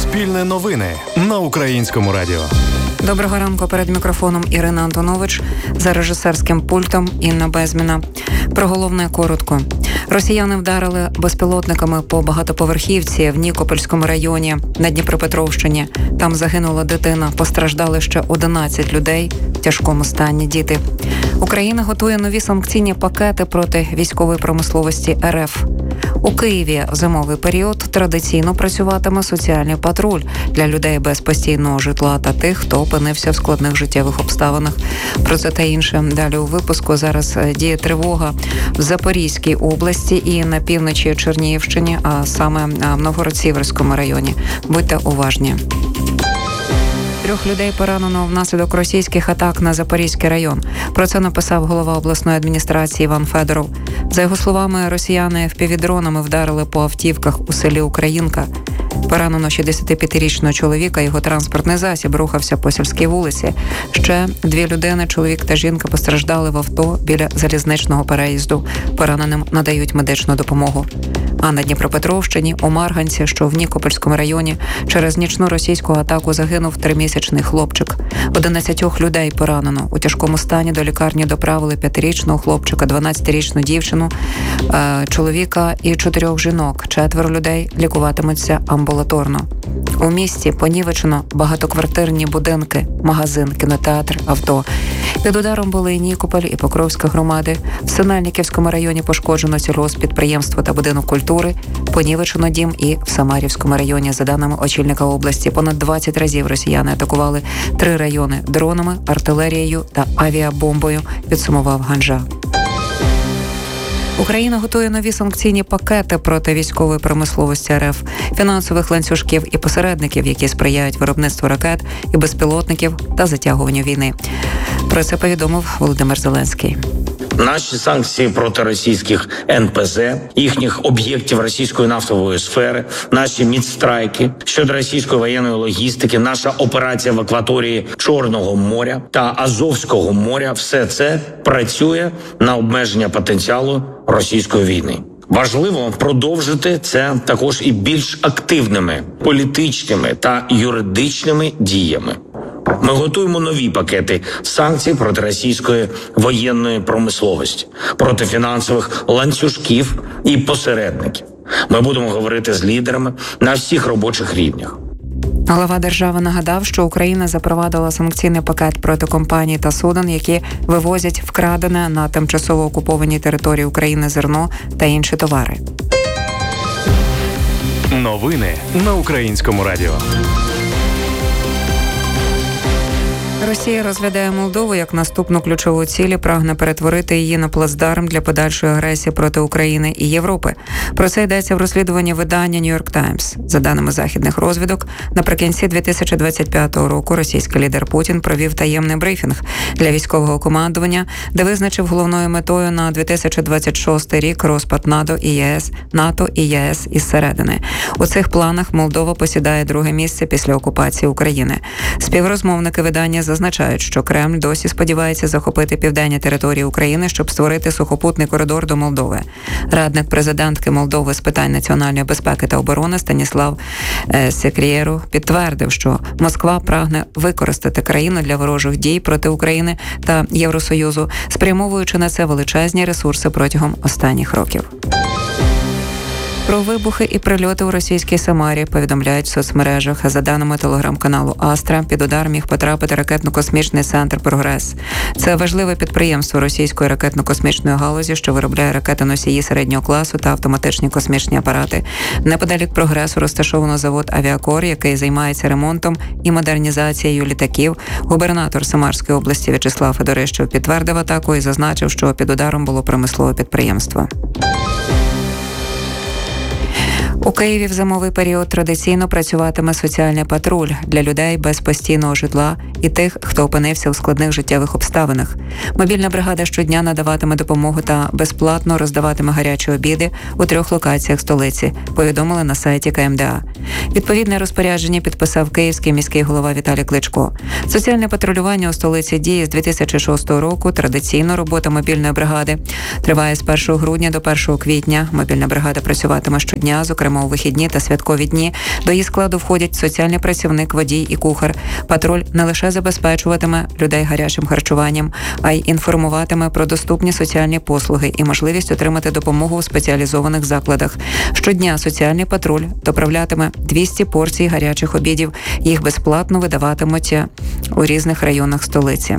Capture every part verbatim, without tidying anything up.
Суспільне новини на Українському радіо. Доброго ранку. Перед мікрофоном Ірина Антонович, за режисерським пультом Інна Безміна. Про головне коротко. Росіяни вдарили безпілотниками по багатоповерхівці в Нікопольському районі на Дніпропетровщині. Там загинула дитина, постраждали ще одинадцять людей, в тяжкому стані діти. Україна готує нові санкційні пакети проти військової промисловості ер еф. У Києві в зимовий період традиційно працюватиме соціальний патруль для людей без постійного житла та тих, хто опинився в складних життєвих обставинах. Про це та інше далі у випуску. Зараз діє тривога в Запорізькій області і на півночі Чернігівщині, а саме в Новгород-Сіверському районі. Будьте уважні. Трьох людей поранено внаслідок російських атак на Запорізький район. Про це написав голова обласної адміністрації Іван Федоров. За його словами, росіяни впівдронами вдарили по автівках у селі Українка. Поранено шістдесятип'ятирічного чоловіка, його транспортний засіб рухався по сільській вулиці. Ще дві людини, чоловік та жінка, постраждали в авто біля залізничного переїзду. Пораненим надають медичну допомогу. А на Дніпропетровщині, у Марганці, що в Нікопольському районі, через нічну російську атаку загинув тримісячний хлопчик. Одинадцятьох людей поранено. У тяжкому стані до лікарні доправили п'ятирічного хлопчика, дванадцятирічну дівчину, чоловіка і чотирьох жінок. Четверо людей лікуватимуться амбулаторно. У місті понівечено багатоквартирні будинки, магазин, кінотеатр, авто. Під ударом були і Нікополь, і Покровська громади. В Синельниківському районі пошкоджено сільгосппідприємство та будинок культури, понівечено дім і в Самарівському районі, за даними очільника області, понад двадцять разів росіяни атакували три райони дронами, артилерією та авіабомбою, підсумував Ганжа. Україна готує нові санкційні пакети проти військової промисловості ер еф, фінансових ланцюжків і посередників, які сприяють виробництву ракет і безпілотників та затягуванню війни. Про це повідомив Володимир Зеленський. Наші санкції проти російських ен пе зе, їхніх об'єктів російської нафтової сфери, наші мідстрайки щодо російської воєнної логістики, наша операція в акваторії Чорного моря та Азовського моря – все це працює на обмеження потенціалу російської війни. Важливо продовжити це також і більш активними політичними та юридичними діями. Ми готуємо нові пакети санкцій проти російської воєнної промисловості, проти фінансових ланцюжків і посередників. Ми будемо говорити з лідерами на всіх робочих рівнях. Глава держави нагадав, що Україна запровадила санкційний пакет проти компаній та суден, які вивозять вкрадене на тимчасово окупованій території України зерно та інші товари. Новини на Українському радіо. Росія розглядає Молдову як наступну ключову ціль і прагне перетворити її на плацдарм для подальшої агресії проти України і Європи. Про це йдеться в розслідуванні видання «Нью-Йорк Таймс». За даними західних розвідок, наприкінці дві тисячі двадцять п'ятого року російський лідер Путін провів таємний брифінг для військового командування, де визначив головною метою на дві тисячі двадцять шостий рік розпад НАТО і ЄС, НАТО і ЄС із середини. У цих планах Молдова посідає друге місце після окупації України. Співрозмовники видання зазначають, що Кремль досі сподівається захопити південні території України, щоб створити сухопутний коридор до Молдови. Радник президентки Молдови з питань національної безпеки та оборони Станіслав Секрєєру підтвердив, що Москва прагне використати країну для ворожих дій проти України та Євросоюзу, спрямовуючи на це величезні ресурси протягом останніх років. Про вибухи і прильоти у російській Самарі повідомляють в соцмережах. За даними телеграм-каналу Астра, під удар міг потрапити ракетно-космічний центр «Прогрес». Це важливе підприємство російської ракетно-космічної галузі, що виробляє ракети-носії середнього класу та автоматичні космічні апарати. Неподалік «Прогресу» розташовано завод «Авіакор», який займається ремонтом і модернізацією літаків. Губернатор Самарської області В'ячеслав Федорищев підтвердив атаку і зазначив, що під ударом було промислове підприємство. У Києві в зимовий період традиційно працюватиме соціальний патруль для людей без постійного житла і тих, хто опинився у складних життєвих обставинах. Мобільна бригада щодня надаватиме допомогу та безплатно роздаватиме гарячі обіди у трьох локаціях столиці, повідомили на сайті ка ем де а. Відповідне розпорядження підписав київський міський голова Віталій Кличко. Соціальне патрулювання у столиці діє з дві тисячі шостого року. Традиційно робота мобільної бригади триває з першого грудня до першого квітня. Мобільна бригада працюватиме щодня, зокрема зокрема у вихідні та святкові дні. До її складу входять соціальний працівник, водій і кухар. Патруль не лише забезпечуватиме людей гарячим харчуванням, а й інформуватиме про доступні соціальні послуги і можливість отримати допомогу у спеціалізованих закладах. Щодня соціальний патруль доправлятиме двісті порцій гарячих обідів. Їх безплатно видаватимуть у різних районах столиці.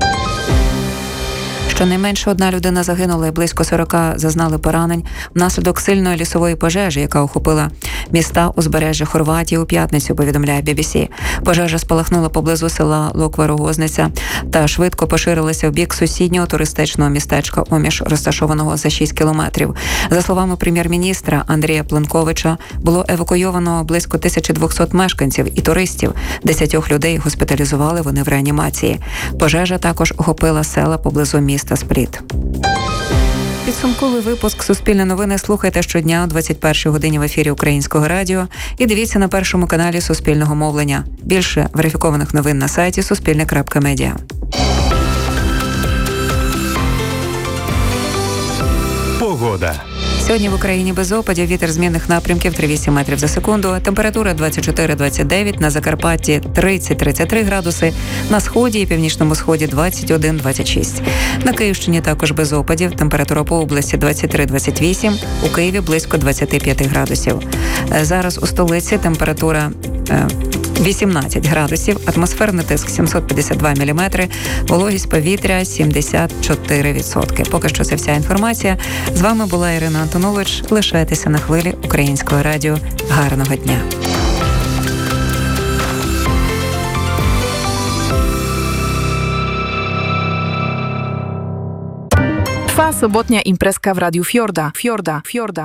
Щонайменше одна людина загинула і близько сорока зазнали поранень внаслідок сильної лісової пожежі, яка охопила міста узбережжя Хорватії у п'ятницю, повідомляє бі бі сі. Пожежа спалахнула поблизу села Локва-Рогозниця та швидко поширилася в бік сусіднього туристичного містечка Оміш, розташованого за шість кілометрів. За словами прем'єр-міністра Андрія Пленковича, було евакуйовано близько тисяча двісті мешканців і туристів. Десятьох людей госпіталізували, вони в реанімації. Пожежа також охопила села поблизу міста Спліт. Підсумковий випуск «Суспільне новини» слухайте щодня о двадцять першій годині в ефірі Українського радіо і дивіться на першому каналі Суспільного мовлення. Більше верифікованих новин на сайті суспільне крапка медіа. Погода. Сьогодні в Україні без опадів, вітер змінних напрямків три вісім метрів за секунду, температура двадцять чотири двадцять дев'ять, на Закарпатті тридцять тридцять три градуси, на сході і північному сході двадцять один двадцять шість. На Київщині також без опадів, температура по області двадцять три двадцять вісім, у Києві близько двадцять п'ять градусів. Зараз у столиці температура вісімнадцять градусів, атмосферний тиск сімсот п'ятдесят два міліметри, вологість повітря сімдесят чотири відсотки. Поки що це вся інформація. З вами була Ірина Антонович. Лишайтеся на хвилі Українського радіо. Гарного дня. Trwa sobotnia imprezka w Radiu Fiorda. Fiorda, Fiorda.